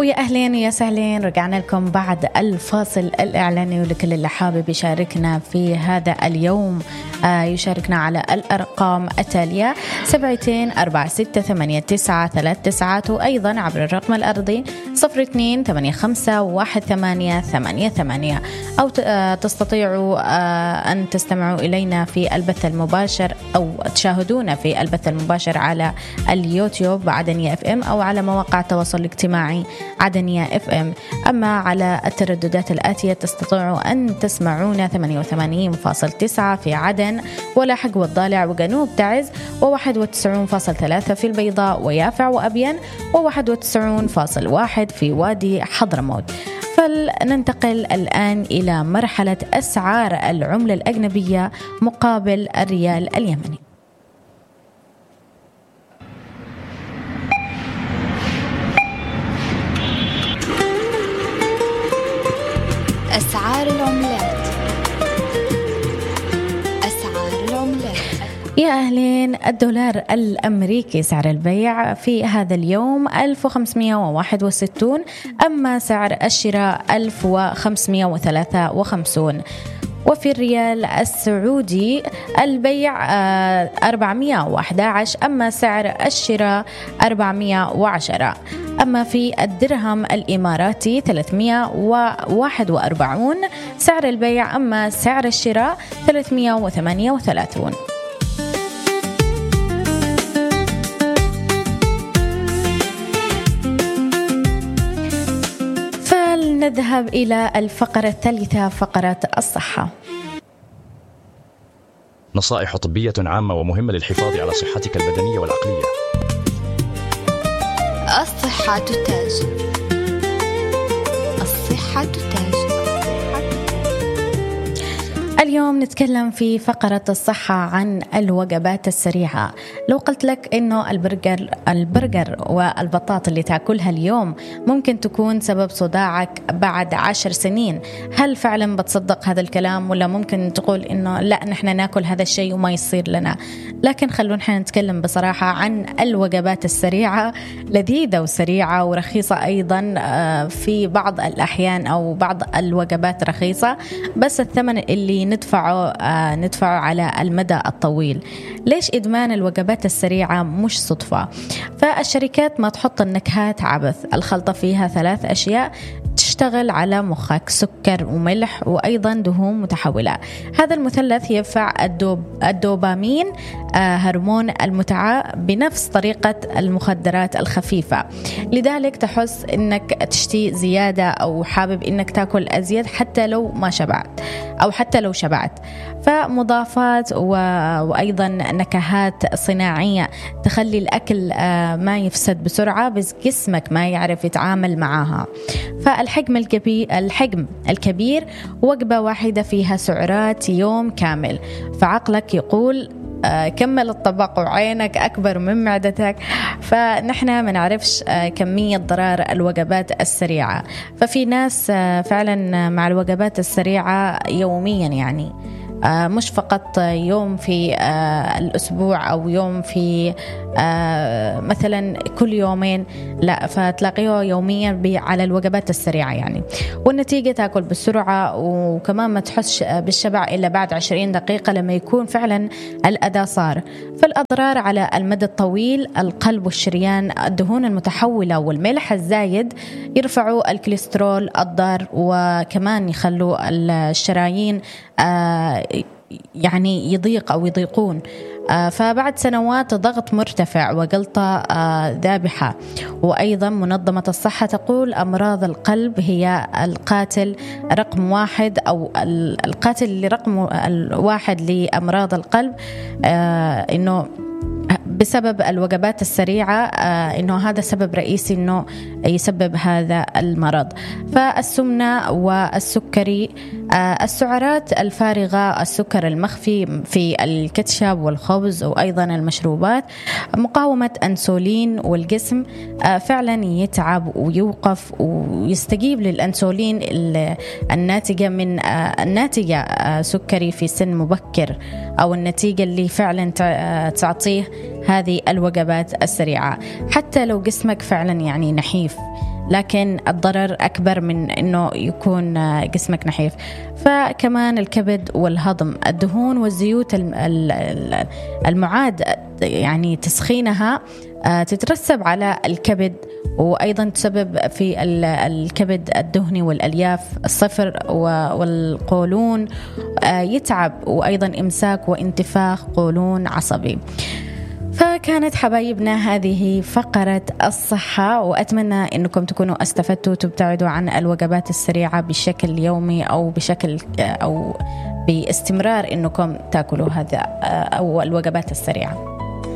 ويا أهلين ويا سهلين، رجعنا لكم بعد الفاصل الإعلاني. ولكل اللي حابب يشاركنا في هذا اليوم يشاركنا على الأرقام التالية 72468939، وأيضا عبر الرقم الأرضي 02851888، أو تستطيعوا أن تستمعوا إلينا في البث المباشر أو تشاهدونا في البث المباشر على اليوتيوب عدنية FM، أو على مواقع التواصل الاجتماعي عدنية FM. أما على الترددات الآتية تستطيعوا أن تسمعونا 88.9 في عدن ولاحق والضالع وجنوب تعز، و91.3 في البيضاء ويافع وأبين، و91.1 في وادي حضرموت. فلننتقل الآن إلى مرحلة أسعار العملة الأجنبية مقابل الريال اليمني. أسعار العملات. يا أهلين، الدولار الأمريكي سعر البيع في هذا اليوم 1561، أما سعر الشراء 1553. وفي الريال السعودي البيع 411، أما سعر الشراء 410. أما في الدرهم الإماراتي 341 سعر البيع، أما سعر الشراء 338. فلنذهب إلى الفقرة الثالثة، فقرة الصحة. نصائح طبية عامة ومهمة للحفاظ على صحتك البدنية والعقلية. الصحة تاج. الصحة تاج. اليوم نتكلم في فقرة الصحة عن الوجبات السريعة. لو قلت لك إنه البرجر والبطاطا اللي تأكلها اليوم ممكن تكون سبب صداعك بعد 10 سنين، هل فعلا بتصدق هذا الكلام، ولا ممكن تقول إنه لا نحن نأكل هذا الشيء وما يصير لنا؟ لكن خلونا نحن نتكلم بصراحة عن الوجبات السريعة، لذيذة وسريعة ورخيصة أيضا في بعض الأحيان، أو بعض الوجبات رخيصة بس الثمن اللي ندفعه على المدى الطويل. ليش إدمان الوجبات السريعة مش صدفة؟ فالشركات ما تحط النكهات عبث، الخلطة فيها 3 أشياء تشتغل على مخك: سكر وملح وأيضا دهون متحولة. هذا المثلث يرفع الدوبامين هرمون المتعة بنفس طريقة المخدرات الخفيفة، لذلك تحس إنك تشتي زيادة أو حابب إنك تأكل أزيد حتى لو ما شبعت أو حتى لو شبعت. فمضافات وأيضا نكهات صناعية تخلي الأكل ما يفسد بسرعة، بس جسمك ما يعرف يتعامل معها. فالحجم الكبير وجبة واحدة فيها سعرات يوم كامل، فعقلك يقول كمل الطبق وعينك أكبر من معدتك. فنحن ما نعرفش كمية ضرر الوجبات السريعة. ففي ناس فعلا مع الوجبات السريعة يوميا، يعني مش فقط يوم في الأسبوع أو يوم في مثلا كل يومين، لا، فتلاقيه يوميا على الوجبات السريعة يعني. والنتيجة تأكل بسرعة، وكمان ما تحسش بالشبع إلا بعد 20 دقيقة لما يكون فعلا الأداء صار. فالأضرار على المدى الطويل: القلب والشريان، الدهون المتحولة والملح الزايد يرفعوا الكوليسترول الضار، وكمان يخلوا الشرايين يعني يضيق أو يضيقون. فبعد سنوات ضغط مرتفع وجلطة ذابحة. وأيضا منظمة الصحة تقول أمراض القلب هي القاتل رقم 1، أو القاتل رقم 1 لأمراض القلب، إنه بسبب الوجبات السريعة، إنه هذا سبب رئيسي إنه يسبب هذا المرض. فالسمنة والسكري، السعرات الفارغة، السكر المخفي في الكاتشب والخبز وأيضا المشروبات، مقاومة أنسولين، والجسم فعلا يتعب ويوقف ويستجيب للأنسولين الناتجة سكري في سن مبكر، أو النتيجة اللي فعلا تعطيه هذه الوجبات السريعة، حتى لو جسمك فعلا يعني نحيف، لكن الضرر أكبر من أنه يكون جسمك نحيف. فكمان الكبد والهضم، الدهون والزيوت المعاد يعني تسخينها تترسب على الكبد، وأيضا تسبب في الكبد الدهني والألياف الصفر والقولون يتعب، وأيضا إمساك وانتفاخ قولون عصبي. فكانت حبايبنا هذه فقرة الصحة، وأتمنى أنكم تكونوا استفدتوا وتبتعدوا عن الوجبات السريعة بشكل يومي أو بشكل أو باستمرار أنكم تأكلوا هذا أو الوجبات السريعة.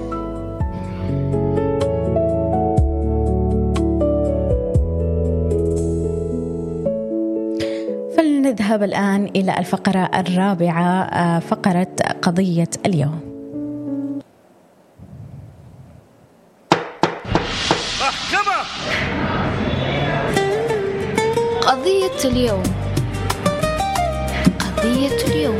فلنذهب الآن إلى الفقرة الرابعة، فقرة قضية اليوم. قضية اليوم. قضية اليوم.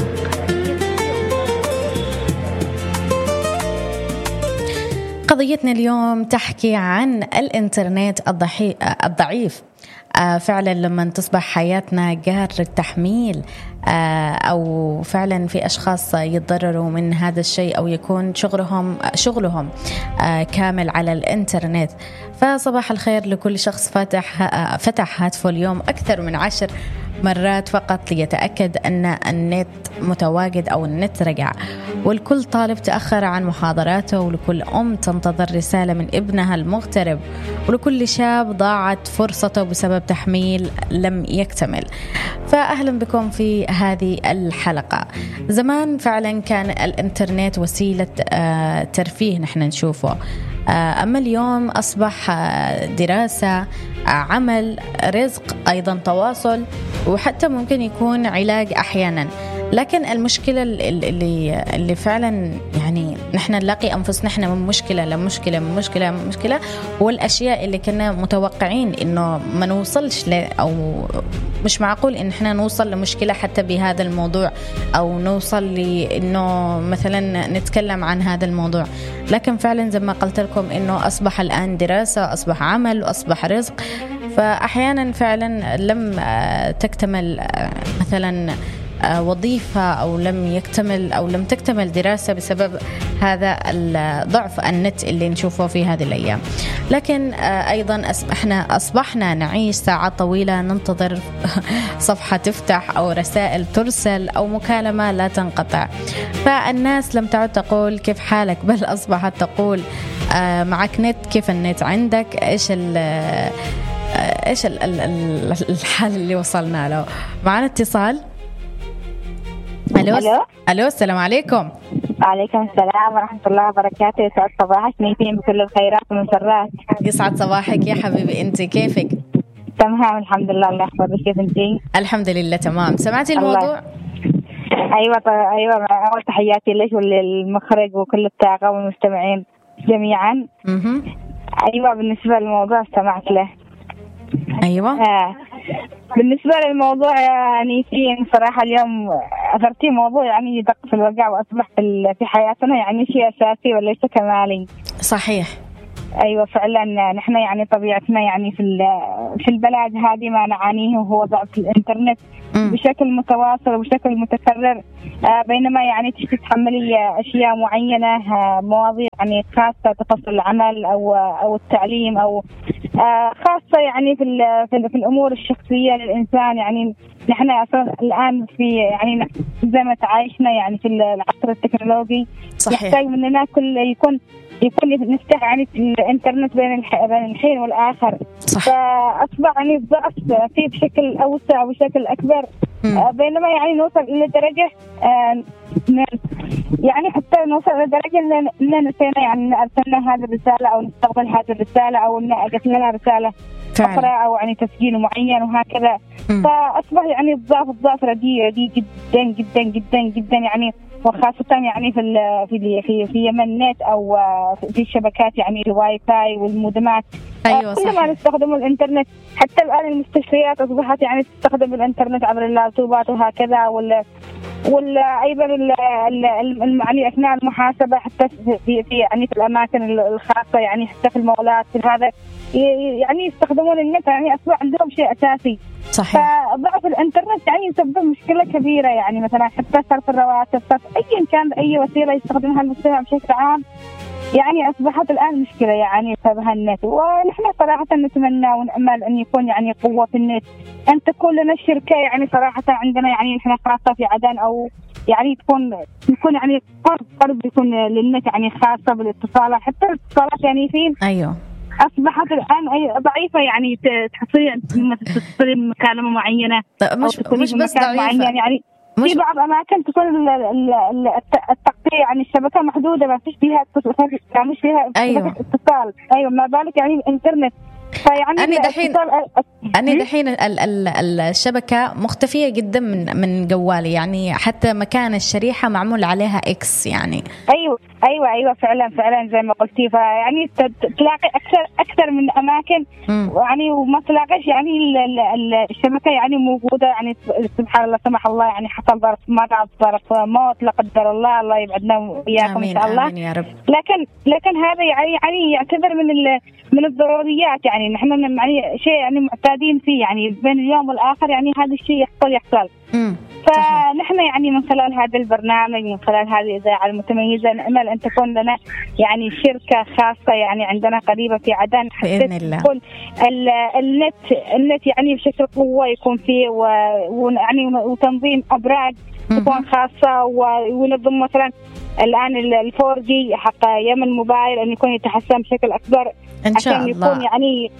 قضيتنا اليوم تحكي عن الإنترنت الضعيف. فعلا لما تصبح حياتنا جار التحميل، أو فعلا في أشخاص يتضرروا من هذا الشيء، أو يكون شغلهم كامل على الإنترنت. فصباح الخير لكل شخص فتح هاتفه اليوم أكثر من 10 مرات فقط ليتأكد أن النت متواجد أو النت رجع، والكل طالب تأخر عن محاضراته، ولكل أم تنتظر رسالة من ابنها المغترب، ولكل شاب ضاعت فرصته بسبب تحميل لم يكتمل. فأهلا بكم في هذه الحلقة. زمان فعلا كان الإنترنت وسيلة ترفيه نحن نشوفه، أما اليوم أصبح دراسة، عمل، رزق، أيضا تواصل، وحتى ممكن يكون علاج أحيانا. لكن المشكلة اللي فعلا يعني نحن نلاقي أنفسنا نحن من مشكلة لمشكلة من مشكلة من مشكلة، والأشياء اللي كنا متوقعين إنه ما نوصلش أو مش معقول إن إحنا نوصل لمشكلة حتى بهذا الموضوع، أو نوصل لإنه مثلا نتكلم عن هذا الموضوع. لكن فعلا زي ما قلت لكم إنه أصبح الآن دراسة، أصبح عمل، وأصبح رزق. فأحيانا فعلا لم تكتمل مثلا وظيفة، أو لم تكتمل دراسة بسبب هذا ضعف النت اللي نشوفه في هذه الأيام. لكن أيضا أصبحنا نعيش ساعات طويلة ننتظر صفحة تفتح، أو رسائل ترسل، أو مكالمة لا تنقطع. فالناس لم تعد تقول كيف حالك، بل أصبحت تقول معك نت، كيف النت عندك، إيش الحال اللي وصلنا له. معنا اتصال. ألو السلام عليكم. وعليكم السلام ورحمة الله وبركاته. يسعد صباحك، نيتين بكل الخيرات والمسرات. يسعد صباحك يا حبيبي، أنت كيفك؟ تمام الحمد لله، الله يحفظك. كيف أنتي؟ الحمد لله تمام. سمعتي الموضوع؟ أيوة أول تحياتي لك وللمخرج وكل الطاقم والمستمعين جميعا. أيوة بالنسبة للموضوع استمعت له. أيوة. بالنسبة للموضوع يعني صراحة اليوم أثرتي موضوع يعني يدق في الوقع، وأصبح في حياتنا يعني شيء أساسي وليس كمالي. صحيح. أيوة فعلا نحن يعني طبيعتنا يعني في البلد هذه ما نعانيه وهو ضعف الإنترنت بشكل متواصل وبشكل متكرر. بينما يعني تتحملي أشياء معينة، مواضيع يعني خاصة تخص العمل أو التعليم، أو خاصة يعني في الأمور الشخصية للإنسان. يعني نحن أصلا الآن في يعني زي ما تعايشنا يعني في العصر التكنولوجي. صحيح. يحتاج مننا يكون نفتح يعني الإنترنت بين الحين والآخر. صح. فأصبح يعني الضعف فيه بشكل أوسع وبشكل أكبر. بينما يعني نوصل إلى درجة يعني حتى نوصل إلى درجة إن نسينا يعني أرسلنا هذه الرسالة أو نستقبل هذه الرسالة أو إن أجت لنا رسالة أخرى أو يعني تسجيل معين وهكذا. فأصبح يعني الضعف رديء جدا جدا جدا جدا يعني، وخاصة يعني في يمن النت أو في الشبكات يعني الواي فاي والمودمات. أيوة كل ما نستخدم الإنترنت. حتى الآن المستشفيات أصبحت يعني تستخدم الإنترنت عبر اللابتوبات وهكذا، وايضا يعني اثناء المحاسبه حتى في يعني في الاماكن الخاصه، يعني حتى في المولات في هذا يعني يستخدمون النت، يعني اصبح عندهم شيء اساسي. صحيح. فضعف الانترنت يعني يسبب مشكله كبيره، يعني مثلا حتى صرف الرواتب، صرف ايا كان اي وسيله يستخدمها المجتمع بشكل عام، يعني اصبحت الان مشكله يعني بسبب النت. ونحن صراحه نتمنى ونامل ان يكون يعني قوه في النت، ان تكون لنا الشركه يعني صراحه عندنا يعني نحن خاصه في عدن، او يعني يكون يعني قرض يكون للنت يعني خاصه بالاتصالات، حتى الاتصالات يعني في ايوه اصبحت الان ضعيفه، يعني تتصلي بمكالمه معينه، مش بس ضعيفه يعني في بعض اماكن تكون التغطيه يعني الشبكه محدوده، ما فيش فيها أيوة. اتصال. ايوه ما بالك يعني الانترنت. فيعني أنا دحين الشبكة مختفية جدا من جوالي، يعني حتى مكان الشريحة معمول عليها إكس يعني. أيوة فعلا زي ما قلتي. فيعني تلاقي أكثر من أماكن يعني وما تلاقيش يعني الشبكة يعني موجودة، يعني سبحان الله سمح الله يعني حصل ظرف، ما تعرف ظرف موت لا قدر الله يبعدنا وإياكم إن شاء الله. آمين يا رب. لكن هذا يعني يعتبر من الضروريات، يعني نحن يعني شيء يعني معتادين فيه، يعني بين اليوم والآخر يعني هذا الشيء يحصل. فنحن يعني من خلال هذا البرنامج، من خلال هذه الإذاعة المتميزة، نأمل أن تكون لنا يعني شركة خاصة يعني عندنا قريبة في عدن، بإذن الله. تكون النت يعني بشكل قوة يكون فيه، ويعني وتنظيم أبراج تكون خاصة، ونظم مثلا الآن الفورجي حق يم الموبايل أن يكون يتحسن بشكل أكبر إن شاء الله، يكون يعني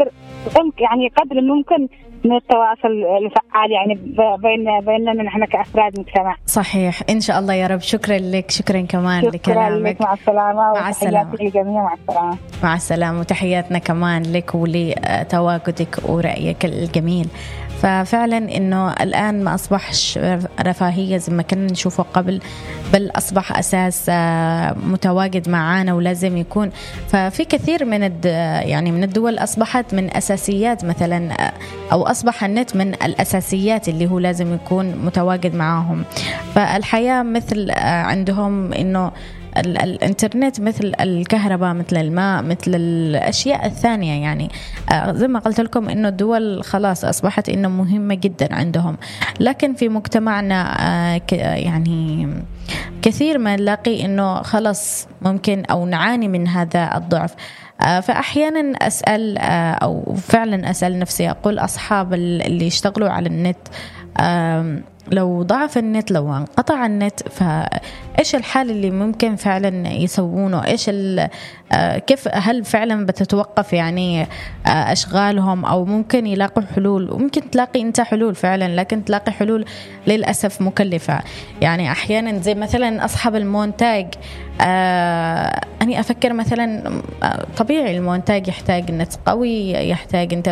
قدر الممكن من التواصل الفعال يعني بيننا نحن كأفراد مجتمع. صحيح إن شاء الله يا رب. شكرا لك، شكرا كمان لكلامك. مع السلامة. مع السلامة للجميع. مع السلامة. مع السلامة، وتحياتنا كمان لك ولتواجدك ورأيك الجميل. ففعلا إنه الآن ما أصبحش رفاهية زي ما كنا نشوفه قبل، بل أصبح أساس متواجد معانا ولازم يكون. ففي كثير من الدول أصبحت من أساسيات مثلا، أو أصبح النت من الأساسيات اللي هو لازم يكون متواجد معاهم. فالحياة مثل عندهم إنه الانترنت مثل الكهرباء، مثل الماء، مثل الأشياء الثانية. يعني زي ما قلت لكم إنه الدول خلاص أصبحت إنه مهمة جدا عندهم، لكن في مجتمعنا يعني كثير ما نلاقي إنه خلاص ممكن أو نعاني من هذا الضعف. فأحيانا أسأل أو فعلا أسأل نفسي، أقول أصحاب اللي يشتغلوا على النت، لو ضعف النت، لو انقطع النت، فإيش الحال اللي ممكن فعلا يسوونه؟ كيف هل فعلا بتتوقف يعني أشغالهم، أو ممكن يلاقوا حلول؟ وممكن تلاقي أنت حلول فعلا، لكن تلاقي حلول للأسف مكلفة. يعني أحيانا زي مثلا أصحاب المونتاج، أنا أفكر مثلا طبيعي المونتاج يحتاج نت قوي، يحتاج أنت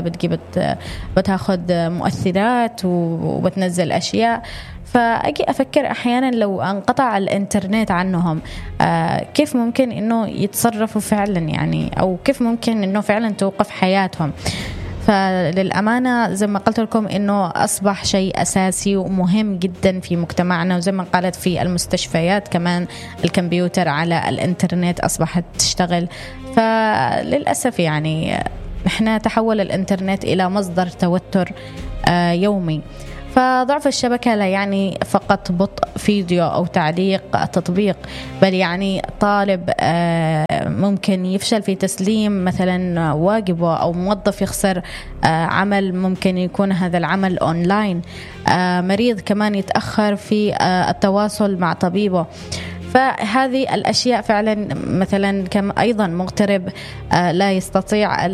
بتاخد مؤثرات وبتنزل أشياء. فأجي أفكر أحيانا لو انقطع الإنترنت عنهم، كيف ممكن إنه يتصرفوا فعلا يعني، أو كيف ممكن إنه فعلا توقف حياتهم. فللأمانة زي ما قلت لكم إنه أصبح شيء أساسي ومهم جدا في مجتمعنا. وزي ما قالت في المستشفيات كمان الكمبيوتر على الإنترنت أصبحت تشتغل. فللأسف يعني إحنا تحول الإنترنت إلى مصدر توتر يومي. فضعف الشبكة لا يعني فقط بطء فيديو أو تعليق تطبيق، بل يعني طالب ممكن يفشل في تسليم مثلا واجبه، أو موظف يخسر عمل ممكن يكون هذا العمل أونلاين، مريض كمان يتأخر في التواصل مع طبيبه. فهذه الأشياء فعلا مثلا كم أيضا مغترب لا يستطيع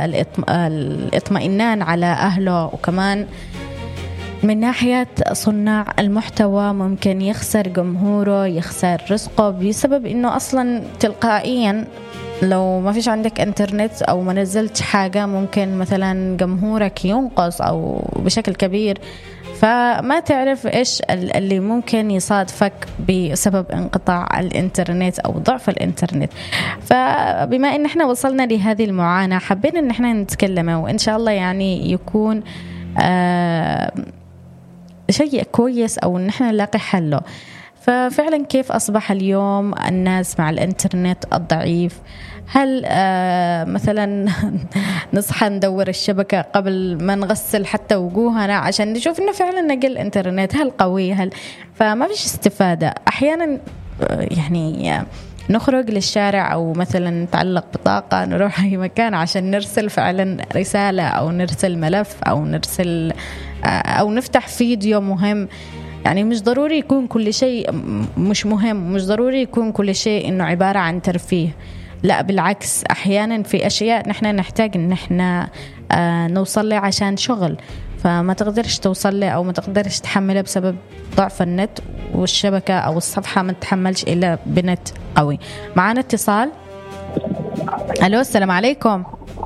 الاطمئنان على أهله، وكمان من ناحية صناع المحتوى ممكن يخسر جمهوره، يخسر رزقه، بسبب إنه أصلا تلقائيا لو ما فيش عندك انترنت أو ما نزلت حاجة ممكن مثلا جمهورك ينقص أو بشكل كبير. فما تعرف إيش اللي ممكن يصادفك بسبب انقطاع الإنترنت أو ضعف الإنترنت. فبما إن إحنا وصلنا لهذه المعاناة، حابين إن إحنا نتكلم، وإن شاء الله يعني يكون شيء كويس أو نحن نلاقي حله. ففعلا كيف أصبح اليوم الناس مع الإنترنت الضعيف؟ هل مثلا نصحى ندور الشبكة قبل ما نغسل حتى وجوهنا عشان نشوف إنه فعلا نقل إنترنت هل قوي فما فيش استفادة. أحيانا يعني نخرج للشارع أو مثلا نتعلق بطاقة نروح أي مكان عشان نرسل فعلا رسالة أو نرسل ملف أو نرسل أو نفتح فيديو مهم. يعني مش ضروري يكون كل شيء مش مهم، مش ضروري يكون كل شيء إنه عبارة عن ترفيه، لا بالعكس. أحيانا في أشياء نحن نحتاج إن نحن نوصل له عشان شغل، فما تقدرش توصل له أو ما تقدرش تحمله بسبب ضعف النت والشبكة أو الصفحة ما تحملش إلا بنت قوي. معانا اتصال. ألو السلام عليكم.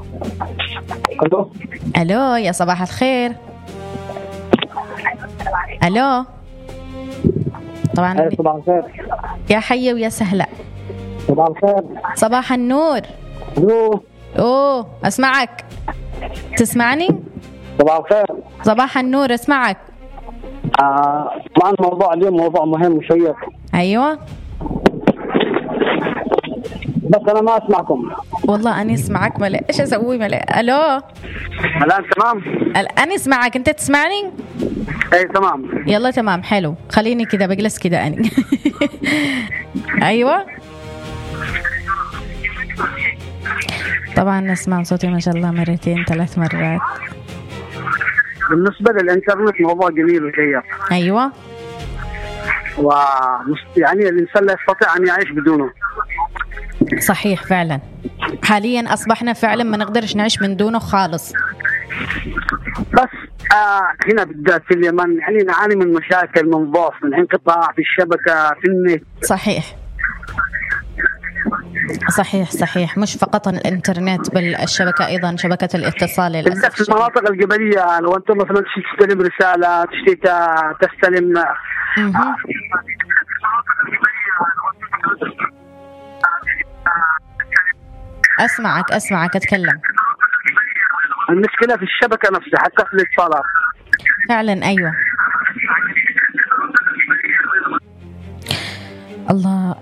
ألو يا صباح الخير. ألو طبعا صباح الخير يا حي ويا سهلا. صباح الخير. صباح النور. أوه أسمعك. تسمعني؟ صباح الخير. صباح النور أسمعك. طبعا موضوع اليوم موضوع مهم وشيق. أيوة بس أنا ما أسمعكم. والله أنا أسمعك ملأ. إيش أسوي ملأ؟ ألو الآن تمام؟ أنا أسمعك أنت تسمعني؟ أي تمام. يلا تمام حلو. خليني كده بجلس كده أنا. أيوة طبعا نسمع صوتي ما شاء الله 2 3 مرات. بالنسبة للإنترنت موضوع جميل وشيق. أيوة يعني الإنسان لا يستطيع أن يعيش بدونه. صحيح فعلا. حاليا أصبحنا فعلا ما نقدرش نعيش من دونه خالص. بس هنا بالذات في اليمن يعني نعاني من مشاكل، من ضعف، من انقطاع في الشبكة في النت. صحيح مش فقط الانترنت بل الشبكة أيضا شبكة الاتصال للأسف. في المناطق الجبلية لو أنت مثلا تستلم رسالة تستلم أسمعك أتكلم. المشكلة في الشبكة نفسها حتى في الاتصالات فعلا. أيوة الله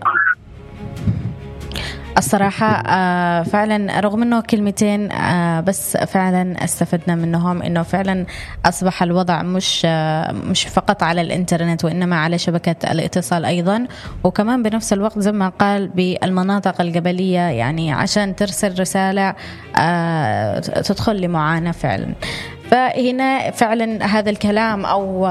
الصراحة فعلا رغم أنه كلمتين بس فعلا استفدنا منهم أنه فعلا أصبح الوضع مش فقط على الإنترنت وإنما على شبكة الاتصال أيضا، وكمان بنفس الوقت زي ما قال بالمناطق الجبلية يعني عشان ترسل رسالة تدخل لمعاناة فعلا. فهنا فعلا هذا الكلام أو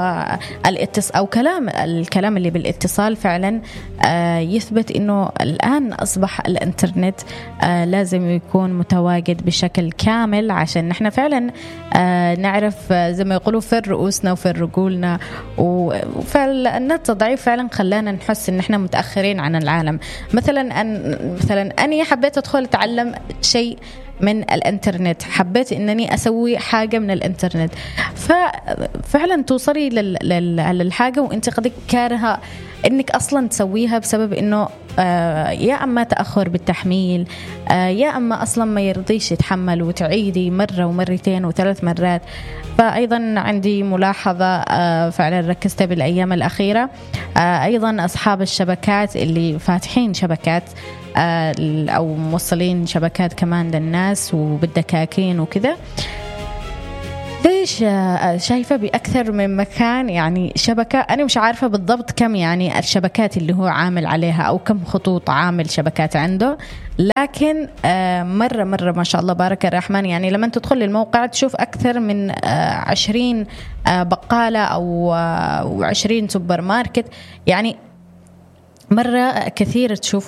الكلام اللي بالاتصال فعلا يثبت إنه الآن أصبح الإنترنت لازم يكون متواجد بشكل كامل عشان نحن فعلا نعرف زي ما يقولوا في رؤوسنا وفي رجولنا. فالنت ضعيف فعلا خلانا نحس إن نحن متأخرين عن العالم. مثلا أنا حبيت أدخل أتعلم شيء من الانترنت، حبيت انني اسوي حاجه من الانترنت، ففعلا توصلي للحاجه وانت قد كارهه انك اصلا تسويها بسبب انه يا اما تاخر بالتحميل يا اما اصلا ما يرضيش يتحمل وتعيدي مره ومرتين وثلاث مرات. فايضا عندي ملاحظه فعلا ركزت بالايام الاخيره ايضا اصحاب الشبكات اللي فاتحين شبكات أو موصلين شبكات كمان للناس وبالدكاكين وكذا، ليش شايفة بأكثر من مكان يعني شبكة. أنا مش عارفة بالضبط كم يعني الشبكات اللي هو عامل عليها أو كم خطوط عامل شبكات عنده، لكن مرة ما شاء الله بارك الرحمن. يعني لما تدخل للموقع تشوف أكثر من 20 بقالة أو 20 سوبر ماركت، يعني مرة كثير تشوف